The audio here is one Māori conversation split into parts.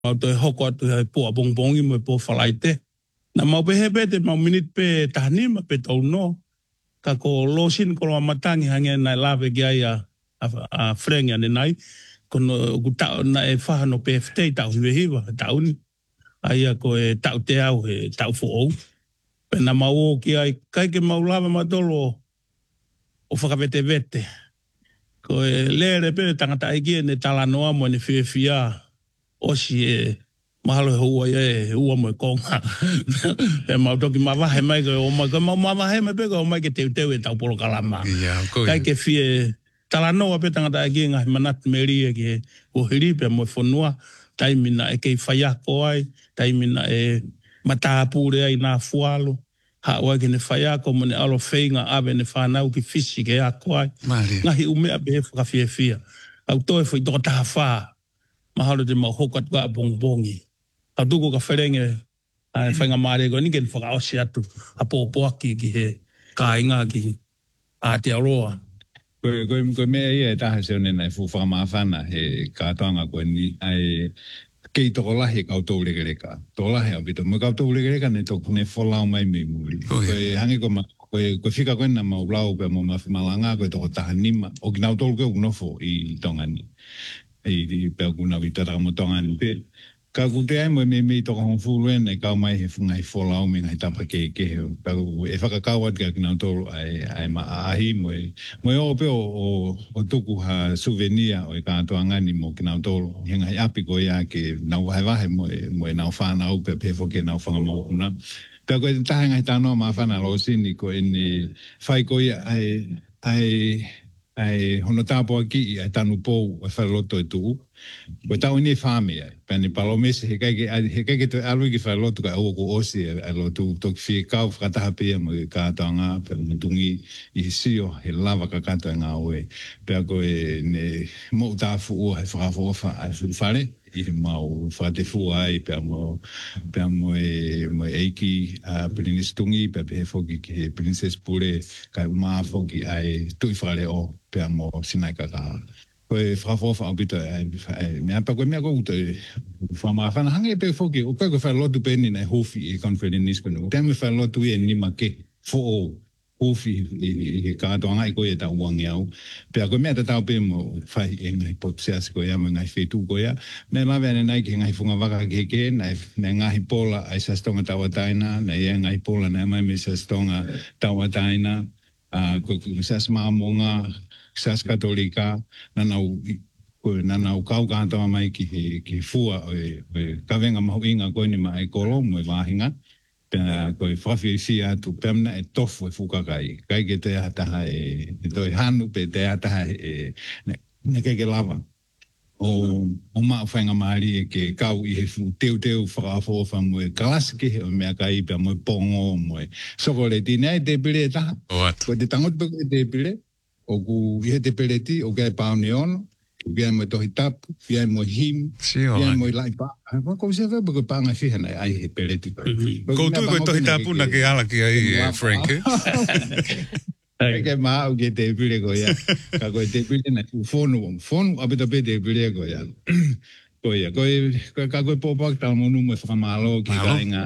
Mau te hoko atu hei pua bongbongi mo po whalaite. Na mau pe hepe te mau minit pe tahanima pe tau no. Ka ko losin ko loa matangi hange nai lawe gia a frengi ane nai. Kono ku tau na e whahano pe ftei tau hiwa tau ni. Aia ko e tau te au he tau fo ou. Pe na mau o ki ai kai ke mau lawa matolo o whakawete vete. Ko e lere pe tangata iki ne talanoa mo ne whiawhia osi e mahalo hua e ua mo e konga. E mau toki mawahe mai ko o mai ko mau mawahe mai pe ko o mai ke teu e tau polo kalama. Kai ke whie talanoa pe tangata iki ngahi manat meri e ke o hiri pe mo e whanua. Taimina e kei whaiako ai, taimina e matapure ai nā fualo. Hawa ke ne whaiako mo ne alo whainga awe ne whanau ki fisi ke ako ai. Ngahi umea behe whakawhiawhia. Au toe whai toka taha whaa. Mahalo te mau hokat ka bongbongi. Au tuko ka wherenge whainga maare ko ni ken whakaosi atu. A pōpoaki ki he kāinga ki Aotearoa. Koe mea ia e taha se one nai whawhamawhana he kātoanga koe ni ai kei toko lahi koutou regereka. Toko lahi au pito. Mo koutou regereka ne toko ne wholau mai mei muri. Koe hangi koe whika koe na mau lau pe mo mawhimalanga koe toko taha nima. O ki nau tolu koe unofo i tongani. I peo kuna vitara mo tongani pe. Ka kute ai mo me toko hongfuluen e kau mai he whungai wholau me ngai tapa ke heo. Pau e whakakawat ka kinau tolu ai maahi mo e o peo o tuku ha souvenir o e kātoangani mo kinau tolu. He ngai api ko ia ke nau wahe mo e nau whanau pe pefo ke nau whangamokuna. Pau koe taha ngai tānoa maa whana lo sini ko e ni whai ko ia ai hono tāpua ki ai tanu pou e whailoto e tuu. Koe tau ni whame ai. Pani palomese he kaike te alui ki whailoto ka au ko osi ai lotu toki whie kau whakataha pia mo i kātoanga pe mutungi i sio he lava ka katoa ngā oe. Pea koe ne mo tāfu ua he whakafofa ai whare. I mau whate fua ai pea mo eiki Princess Tungi pea he foki ki he Princess Pure kai umaa foki ai tui whare o pea mo sinai kaka. Koe whakafofa au pito mea pa koe mea koe uto whamawhana hange pe foki o koe whai lotu peni nei hofi i conference kono. Tēme whai lotu i e nima ke fo o hofi i kātoanga i koe e tau wangi au. Pea koe mea te tau pe mo whai e ngai potseas koe ia, mo ngai whetu koe ia. Nei lawe ane nai ke ngai whunga waka keke, nei ngahi pola ai sastonga tawataina, nei e ngai pola nei mai me sastonga tawataina, koe sas maamonga, sas katolika, nanau kau kātoa mai ki fua o kawenga mahu inga koe ni mai kolo mo e wahinga. Pea koe whawhi atu pēmna e tofu e whukakai. Kai ke te ataha e toi hanu pe te ataha ne keke lava. O maa whainga maari e ke kau i he teu whakafofa mo e kalasike o mea kai pea mo e pongo mo e sokore tine ai te pire e taha. Ko te tangot pe koe te pire o ku i he te pire ti o kai paone ono. Viai mo tohi tapu, viai mo him, viai mo lai pa. Ko se ve ko pa nga fiha ai he peleti. Ko tu ko tohi tapu na ke ala ki ai Frank. Ke ma o ke te pile ko ya. Ka ko te pile na fonu abita pe te pile ko ya. Ko ya ko ka ko popak ta mo nu mo famalo ki kainga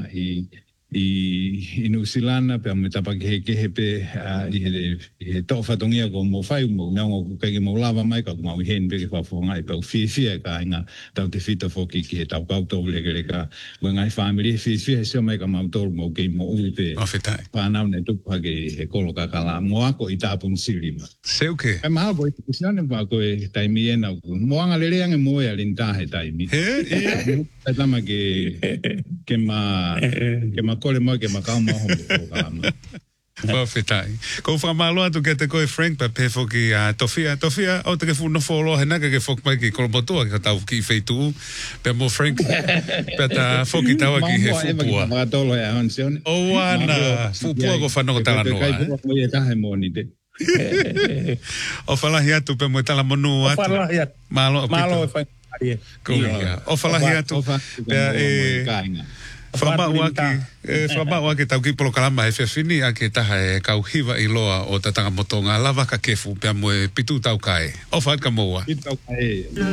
i Nusilana pe me tapa ke he pe i to fatongia ko mo fai mo ngo ke mo lava mai ka mo hen pe fa fo ngai pe fi ka nga tau te fita fo ki tau ka to le ka mo ngai family fi se mai ka mo to mo ke mo u pe pa na ne tu pa ke he kolo ka kala mo ako i tapun silima se o ke e ma bo i sane ba ko e taimi e na mo anga le ang mo ya linta he taimi e tama ke ma kole mo ke makau maho o kalama. Whawhetai. Ko whamaloa tu ke te koe Frank pa pe foki tofia o te ke whuno wholo he naka ke whok mai ki kolomotua ka tau ki wheitu pe mo Frank pe ta whoki taua ki he whupua. O wana whupua ko whanoko talanoa. Kai pua mo e tahe moni te. O whalahi atu pe mo e talamonu atu. O whalahi atu. Malo e whainga. O whalahi atu pe Whamau ake tau ki polo kalama e whiawhini ake taha e kau hiwa i loa o tatanga motonga lava ka kefu pia mo e pitu tau kai. O whaat ka moa. Pitu tau kai.